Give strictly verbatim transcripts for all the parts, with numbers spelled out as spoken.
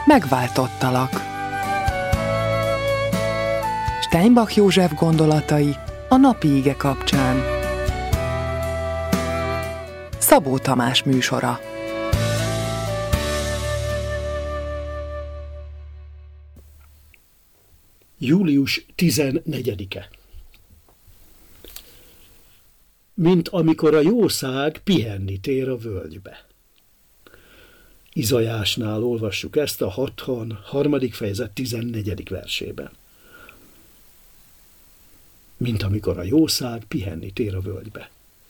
Megváltottalak. Steinbach József gondolatai a napi ige kapcsán. Szabó Tamás műsora. július tizennegyedike. Mint amikor a jószág pihenni tér a völgybe. Izajásnál olvassuk ezt a hatvanharmadik fejezet tizennegyedik versében. Mint amikor a jószág pihenni tér a völgybe.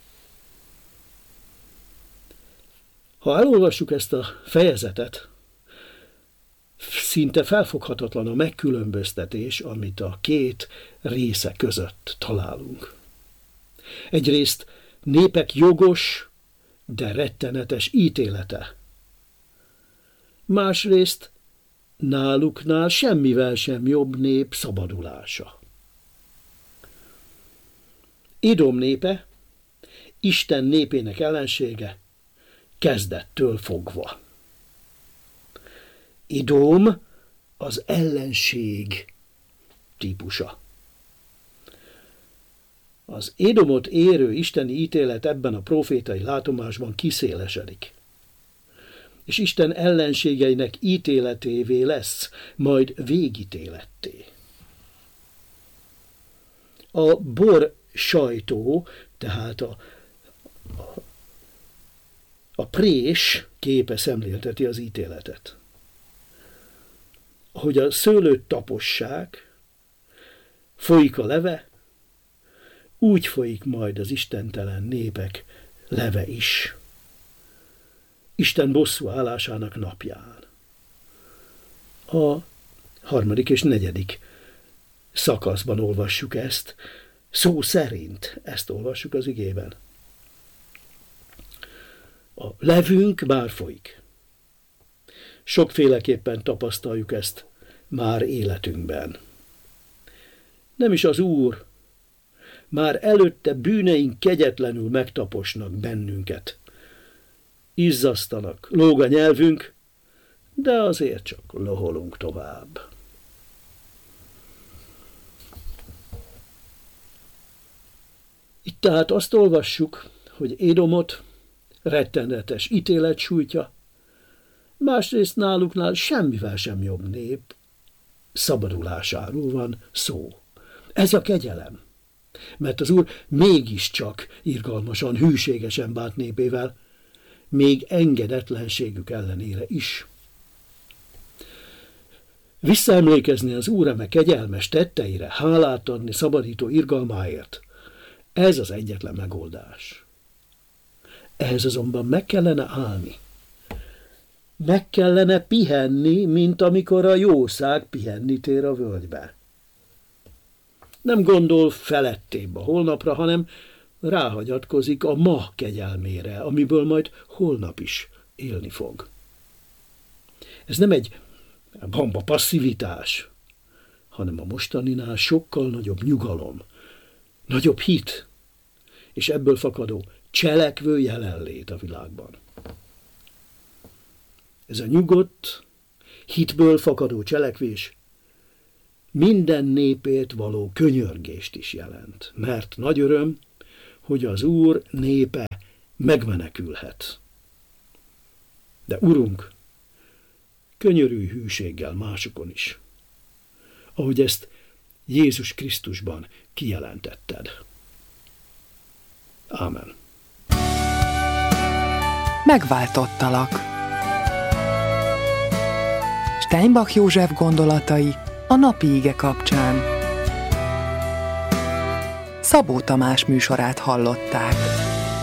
Ha elolvassuk ezt a fejezetet, szinte felfoghatatlan a megkülönböztetés, amit a két része között találunk. Egyrészt népek jogos, de rettenetes ítélete. Másrészt náluknál semmivel sem jobb nép szabadulása. Édom népe, Isten népének ellensége, kezdettől fogva. Édom az ellenség típusa. Az Édomot érő isteni ítélet ebben a profétai látomásban kiszélesedik. És Isten ellenségeinek ítéletévé lesz, majd végítéletté. A bor sajtó, tehát a, a, a prés képe szemlélteti az ítéletet. Ahogy a szőlőt tapossák, folyik a leve, úgy folyik majd az istentelen népek leve is. Isten bosszú állásának napján. A harmadik és negyedik szakaszban olvassuk ezt, szó szerint ezt olvassuk az igében. A levünk bár folyik. Sokféleképpen tapasztaljuk ezt már életünkben. Nem is az Úr, már előtte bűneink kegyetlenül megtaposnak bennünket. Izzasztanak, lóg a nyelvünk, de azért csak loholunk tovább. Itt tehát azt olvassuk, hogy Édomot rettenetes ítélet sújtja, másrészt náluknál semmivel sem jobb nép szabadulásáról van szó. Ez a kegyelem, mert az Úr mégiscsak irgalmasan, hűségesen bánt népével, még engedetlenségük ellenére is. Visszaemlékezni az Úr eme kegyelmes tetteire, hálát adni szabadító irgalmáért, ez az egyetlen megoldás. Ehhez azonban meg kellene állni. Meg kellene pihenni, mint amikor a jószág pihenni tér a völgybe. Nem gondol felettébb a holnapra, hanem ráhagyatkozik a ma kegyelmére, amiből majd holnap is élni fog. Ez nem egy bamba passzivitás, hanem a mostaninál sokkal nagyobb nyugalom, nagyobb hit, és ebből fakadó cselekvő jelenlét a világban. Ez a nyugodt, hitből fakadó cselekvés minden népért való könyörgést is jelent, mert nagy öröm, hogy az Úr népe megmenekülhet. De Urunk, könyörülj hűséggel másokon is, ahogy ezt Jézus Krisztusban kijelentetted. Ámen. Megváltottalak. Steinbach József gondolatai a napi ige kapcsán. Szabó Tamás műsorát hallották.